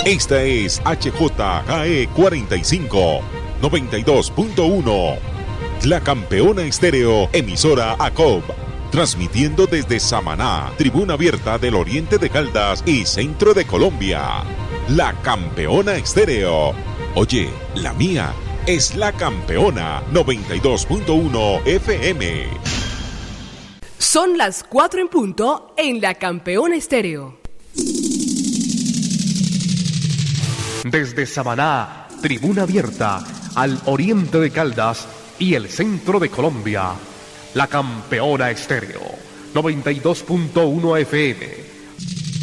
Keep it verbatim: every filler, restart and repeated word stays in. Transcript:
Esta es H J K E cuarenta y cinco, noventa y dos punto uno. La Campeona Estéreo, emisora A C O B. Transmitiendo desde Samaná, Tribuna Abierta del Oriente de Caldas y Centro de Colombia. La Campeona Estéreo. Oye, la mía es La Campeona noventa y dos punto uno F M. Son las cuatro en punto en La Campeona Estéreo. Desde Samaná, Tribuna Abierta, al Oriente de Caldas y el Centro de Colombia. La Campeona Estéreo noventa y dos punto uno F M.